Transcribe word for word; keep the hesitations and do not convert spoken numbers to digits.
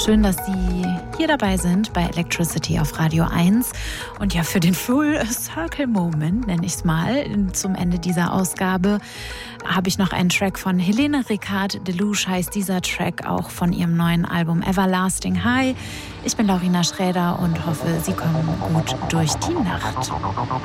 Schön, dass Sie hier dabei sind bei Electricity auf Radio eins. Und ja, für den Full Circle Moment, nenne ich es mal, zum Ende dieser Ausgabe, habe ich noch einen Track von Helene Ricard. Deluge heißt dieser Track, auch von ihrem neuen Album Everlasting High. Ich bin Laurina Schräder und hoffe, Sie kommen gut durch die Nacht.